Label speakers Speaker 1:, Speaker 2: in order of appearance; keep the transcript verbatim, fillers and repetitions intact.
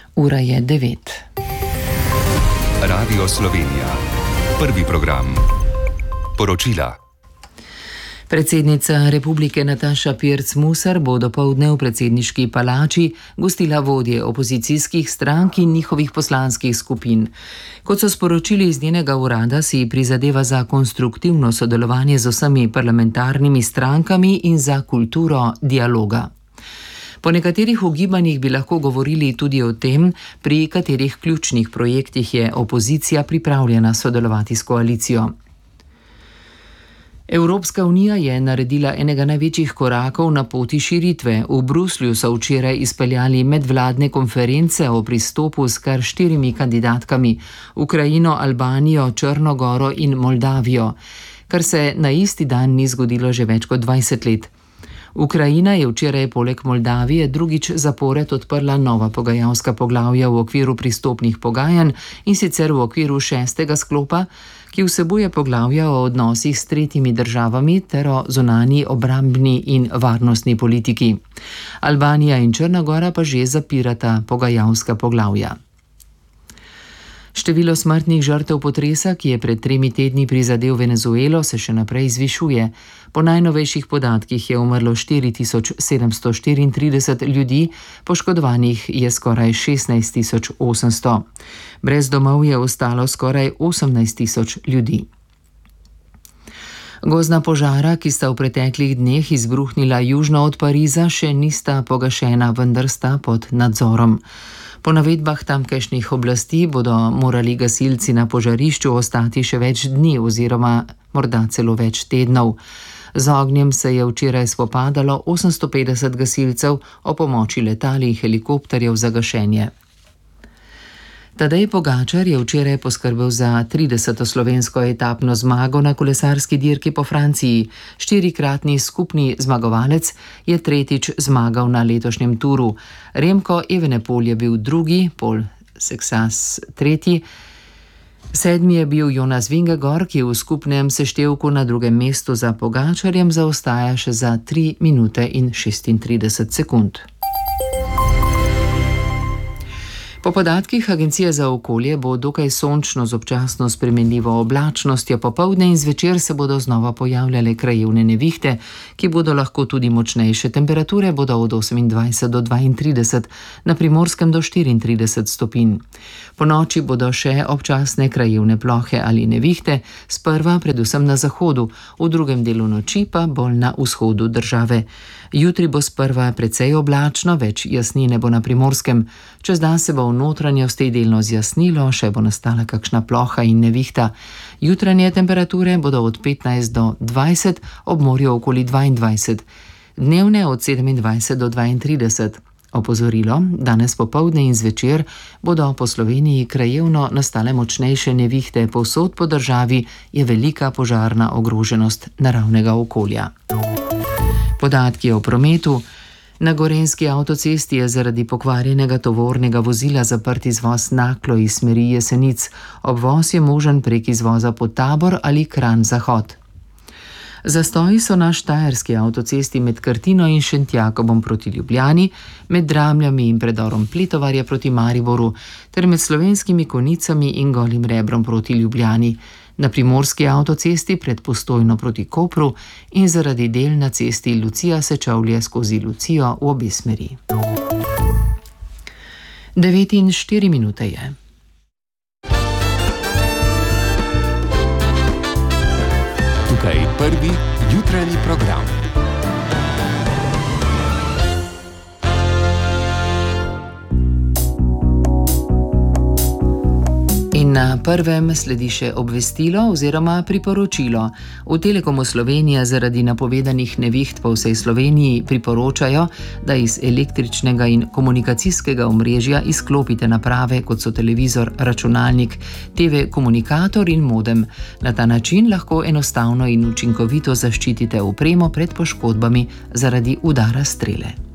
Speaker 1: Ura je devet.
Speaker 2: Radio Slovenija. Prvi program. Poročila.
Speaker 1: Predsednica republike Nataša Pirc Musar bo dopoldne v predsedniški palači gostila vodje opozicijskih strank in njihovih poslanskih skupin. Kot so sporočili iz njenega urada, si prizadeva za konstruktivno sodelovanje z vsemi parlamentarnimi strankami in za kulturo dialoga. Po nekaterih ugibanjih bi lahko govorili tudi o tem, pri katerih ključnih projektih je opozicija pripravljena sodelovati s koalicijo. Evropska unija je naredila enega največjih korakov na poti širitve. V Bruslju so včeraj izpeljali medvladne konference o pristopu s kar štirimi kandidatkami: Ukrajino, Albanijo, Črno goro in Moldavijo, kar se na isti dan ni zgodilo že več kot dvajset let. Ukrajina je včeraj poleg Moldavije drugič zapored odprla nova pogajalska poglavja v okviru pristopnih pogajanj, in sicer v okviru šestega sklopa, ki vsebuje poglavja o odnosih s tretjimi državami ter o zunanji, obrambni in varnostni politiki. Albanija in Črna gora pa že zapirata pogajalska poglavja. Število smrtnih žrtev potresa, ki je pred tremi tedni prizadel Venezuelo, se še naprej zvišuje. Po najnovejših podatkih je umrlo štiri tisoč sedemsto štiriintrideset ljudi, poškodovanih je skoraj šestnajst tisoč osemsto. Brez domov je ostalo skoraj osemnajst tisoč ljudi. Gozdna požara, ki sta v preteklih dneh izbruhnila južno od Pariza, še nista pogašena, vendar sta pod nadzorom. Po navedbah tamkajšnjih oblasti bodo morali gasilci na požarišču ostati še več dni oziroma morda celo več tednov. Z ognjem se je včeraj spopadalo osemsto petdeset gasilcev ob pomoči letal in helikopterjev za gašenje. Tadej Pogačar je včeraj poskrbel za trideseto slovensko etapno zmago na kolesarski dirki po Franciji. Štirikratni skupni zmagovalec je tretjič zmagal na letošnjem turu. Remko Evenepoel je bil drugi, Paul Sexas tretji. Sedmi je bil Jonas Vingegaard, ki v skupnem seštevku na drugem mestu za Pogačarjem zaostaja še za tri minute in šestintrideset sekund. Po podatkih Agencije za okolje bo dokaj sončno z občasno spremenljivo oblačnostjo, popoldne in zvečer se bodo znova pojavljale krajevne nevihte, ki bodo lahko tudi močnejše. Temperature bodo od osemindvajset do dvaintrideset, na Primorskem do štiriintrideset stopinj. Po noči bodo še občasne krajevne plohe ali nevihte, sprva predvsem na zahodu, v drugem delu noči pa bolj na vzhodu države. Jutri bo sprva precej oblačno, več jasnine bo na Primorskem. Čez dan se bo v notranjosti delno zjasnilo, še bo nastala kakšna ploha in nevihta. Jutranje temperature bodo od petnajst do dvajset, ob morju okoli dvaindvajset. Dnevne od sedemindvajset do dvaintrideset. Opozorilo: danes popoldne in zvečer bodo po Sloveniji krajevno nastale močnejše nevihte. Povsod po državi je velika požarna ogroženost naravnega okolja. Podatki o prometu. Na gorenjski avtocesti je zaradi pokvarjenega tovornega vozila zaprt izvoz Naklo iz smeri Jesenic. Obvoz je možen prek izvoza pod Tabor ali Kranj Zahod. Zastoji so na štajerski avtocesti med Krtino in Šentjakobom proti Ljubljani, med Dramljami in predorom Pletovarja proti Mariboru ter med Slovenskimi Konicami in Golim Rebrom proti Ljubljani. Na primorski avtocesti pred Postojno proti Kopru in zaradi del na cesti Lucija-Sečovlje skozi Lucijo v obe smeri. devet in štiri minute je.
Speaker 2: Tukaj prvi jutranji program.
Speaker 1: In na prvem sledi še obvestilo oziroma priporočilo. V Telekomu Slovenije zaradi napovedanih neviht po vsej Sloveniji priporočajo, da iz električnega in komunikacijskega omrežja izklopite naprave, kot so televizor, računalnik, te ve komunikator in modem. Na ta način lahko enostavno in učinkovito zaščitite opremo pred poškodbami zaradi udara strele.